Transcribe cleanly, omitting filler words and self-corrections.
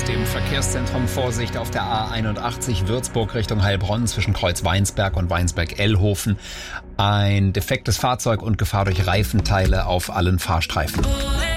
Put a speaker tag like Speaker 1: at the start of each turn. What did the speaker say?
Speaker 1: dem Verkehrszentrum Vorsicht auf der A81 Würzburg Richtung Heilbronn zwischen Kreuz Weinsberg und Weinsberg-Ellhofen. Ein defektes Fahrzeug und Gefahr durch Reifenteile auf allen Fahrstreifen.